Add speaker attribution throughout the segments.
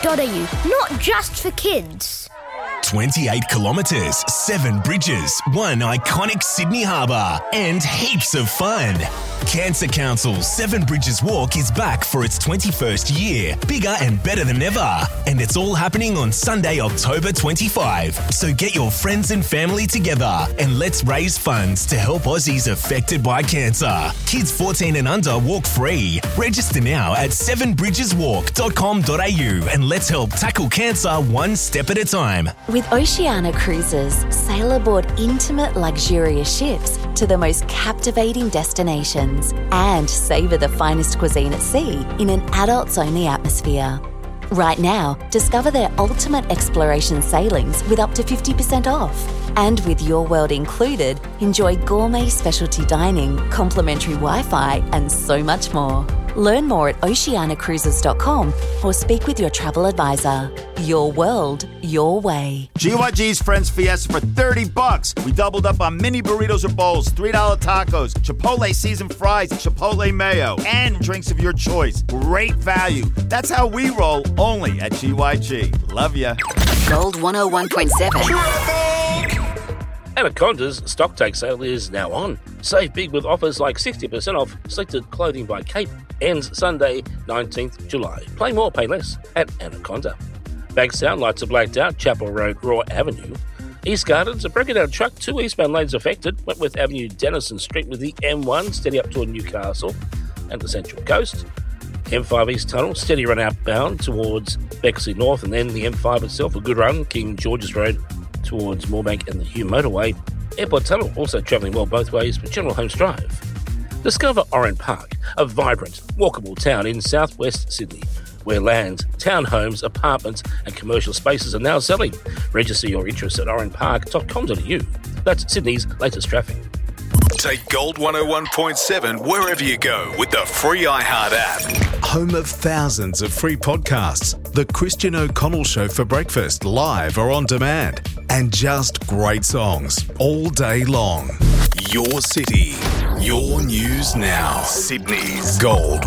Speaker 1: not just for kids.
Speaker 2: 28 kilometres, 7 bridges, 1 iconic Sydney harbour, and heaps of fun. Cancer Council's 7 Bridges Walk is back for its 21st year, bigger and better than ever. And it's all happening on Sunday, October 25. So get your friends and family together and let's raise funds to help Aussies affected by cancer. Kids 14 and under walk free. Register now at 7bridgeswalk.com.au and let's help tackle cancer one step at a time.
Speaker 3: With Oceania Cruises, sail aboard intimate, luxurious ships to the most captivating destinations and savour the finest cuisine at sea in an adults-only atmosphere. Right now, discover their ultimate exploration sailings with up to 50% off. And with Your World included, enjoy gourmet specialty dining, complimentary Wi-Fi and so much more. Learn more at oceanacruises.com or speak with your travel advisor. Your world, your way.
Speaker 4: GYG's Friends Fiesta for $30. We doubled up on mini burritos or bowls, $3 tacos, Chipotle seasoned fries, Chipotle mayo, and drinks of your choice. Great value. That's how we roll, only at GYG. Love ya.
Speaker 3: Gold 101.7.
Speaker 5: Anaconda's stock take sale is now on. Save big with offers like 60% off selected clothing by Cape. Ends Sunday, 19th July. Play more, pay less at Anaconda. Bankstown lights are blacked out, Chapel Road, Raw Avenue. East Gardens, a break-down truck, 2 eastbound lanes affected. Wentworth Avenue, Denison Street with the M1, steady up toward Newcastle and the Central Coast. M5 East Tunnel, steady run outbound towards Bexley North and then the M5 itself, a good run, King George's Road towards Moorebank and the Hume Motorway. Airport Tunnel also travelling well both ways for General Holmes Drive. Discover Oran Park, a vibrant, walkable town in southwest Sydney, where land, townhomes, apartments and commercial spaces are now selling. Register your interest at oranpark.com.au. That's Sydney's latest traffic.
Speaker 6: Take Gold 101.7 wherever you go with the free iHeart app.
Speaker 7: Home of thousands of free podcasts. The Christian O'Connell Show for breakfast, live or on demand. And just great songs all day long. Your city, your news now. Sydney's Gold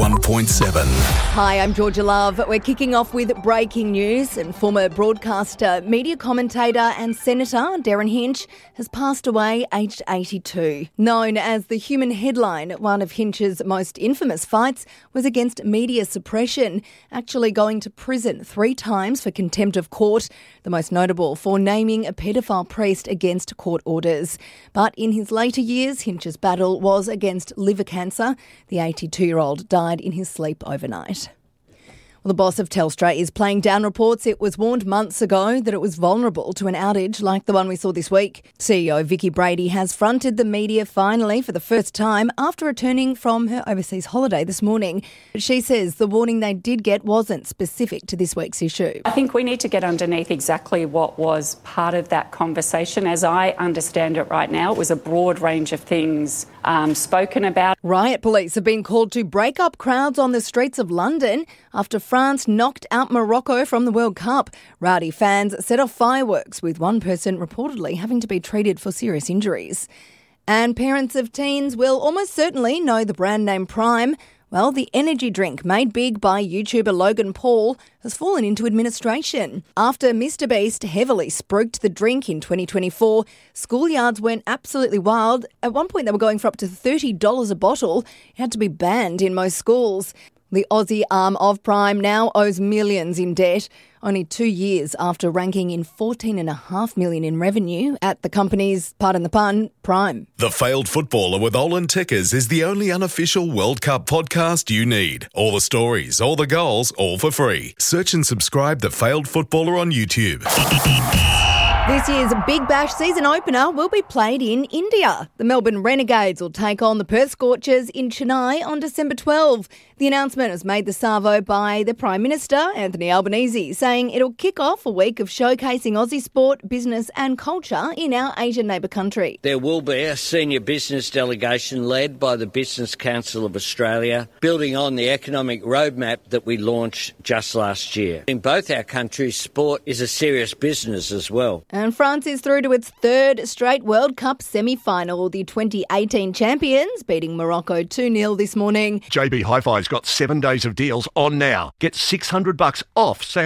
Speaker 7: 101.7.
Speaker 8: Hi, I'm Georgia Love. We're kicking off with breaking news, and former broadcaster, media commentator and Senator Darren Hinch has passed away aged 82. Known as the human headline, one of Hinch's most infamous fights was against media suppression, actually going to prison 3 times for contempt of court, the most notable for naming a paedophile priest against court orders. But in his later years, Hinch's battle was against liver cancer. The 82-year-old died in his sleep overnight. Well, the boss of Telstra is playing down reports it was warned months ago that it was vulnerable to an outage like the one we saw this week. CEO Vicky Brady has fronted the media finally for the first time after returning from her overseas holiday this morning. She says the warning they did get wasn't specific to this week's issue.
Speaker 9: I think we need to get underneath exactly what was part of that conversation. As I understand it right now, it was a broad range of things spoken about.
Speaker 8: Riot police have been called to break up crowds on the streets of London after France knocked out Morocco from the World Cup. Rowdy fans set off fireworks, with one person reportedly having to be treated for serious injuries. And parents of teens will almost certainly know the brand name Prime. Well, the energy drink made big by YouTuber Logan Paul has fallen into administration. After Mr Beast heavily spruiked the drink in 2024, schoolyards went absolutely wild. At one point they were going for up to $30 a bottle. It had to be banned in most schools. The Aussie arm of Prime now owes millions in debt, only 2 years after ranking in $14.5 million in revenue at the company's, pardon the pun, Prime.
Speaker 7: The Failed Footballer with Olin Tickers is the only unofficial World Cup podcast you need. All the stories, all the goals, all for free. Search and subscribe The Failed Footballer on YouTube.
Speaker 8: This year's Big Bash season opener will be played in India. The Melbourne Renegades will take on the Perth Scorchers in Chennai on December 12. The announcement was made this Savo by the Prime Minister, Anthony Albanese, saying it'll kick off a week of showcasing Aussie sport, business and culture in our Asian neighbour country.
Speaker 10: There will be a senior business delegation led by the Business Council of Australia, building on the economic roadmap that we launched just last year. In both our countries, sport is a serious business as well.
Speaker 8: And France is through to its third straight World Cup semi-final. The 2018 champions beating Morocco 2-0 this morning.
Speaker 11: JB Hi-Fi's got 7 days of deals on now. Get $600 off